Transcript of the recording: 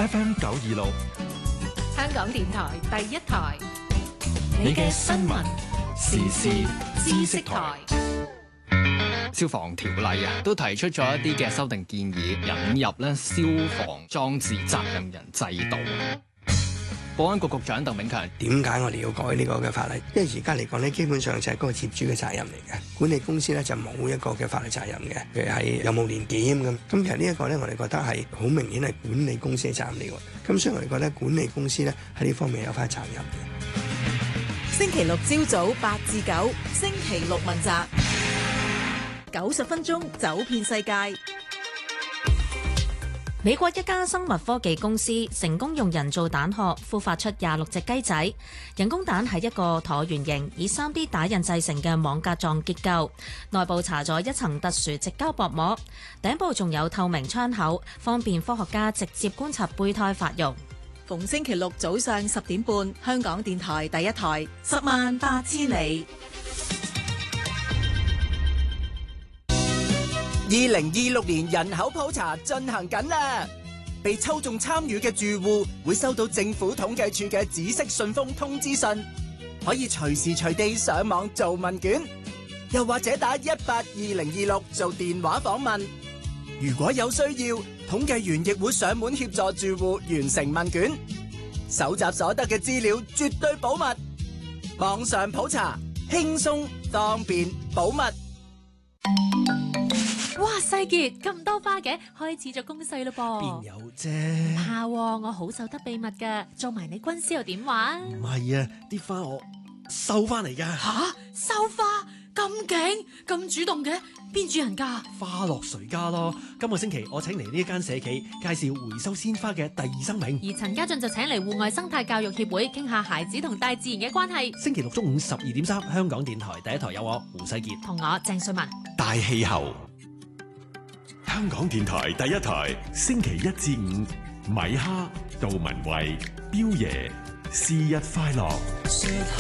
FM 926， 香港電台第一台， 你嘅新聞時事知識台。 消防條例啊，都提出咗一啲嘅修訂建議，引入咧消防裝置責任人制度。保安局局長鄧炳強， 點解我哋要改呢個嘅法例？因為而家嚟講咧，基本上就係嗰個業主嘅責任嚟嘅，管理公司咧就冇一個嘅法律責任嘅，譬如係有冇年檢咁。咁其實呢一個咧，我哋覺得係好明顯係管理公司嘅責任嚟喎。咁所以我哋覺得管理公司咧喺呢方面有翻責任嘅。 星期六朝早8至9，星期六問責，90分鐘走遍世界。 美國一家生物科技公司成功用人造蛋殼孵化出26隻雞仔。人工蛋係一個橢圓形以 3D 打印製成嘅網格狀結構，內部搽咗一層特殊矽膠薄膜，頂部仲有透明窗口，方便科學家直接觀察胚胎發育。 逢星期六早上10點半，香港電台第一台，108000里。 2026年人口普查進行緊啦，被抽中參與嘅住戶會收到政府統計處嘅紫色信封通知信，可以隨時隨地上網做問卷，又或者打182026做電話訪問。如果有需要，統計員亦會上門協助住戶完成問卷，搜集所得嘅資料絕對保密。網上普查，輕鬆方便保密。 哇，世傑咁多花嘅，開始咗攻勢咯噃。 邊有啫？ 唔怕喎，我好守得秘密㗎，做埋你軍師又點玩？ 唔係啊，啲花我收翻嚟㗎。 吓，收花咁勁咁主動嘅，邊主人家？ 花落誰家咯？今個星期我請嚟呢一間社企，介紹回收鮮花嘅第二生命。 而陳家俊就請嚟戶外生態教育協會，傾下孩子同大自然嘅關係。 星期六中午12點3，香港電台第一台有我胡世傑同我鄭瑞文。 大氣候，香港電台第一台，星期1至5，米哈、杜文慧、彪爺，是日快樂。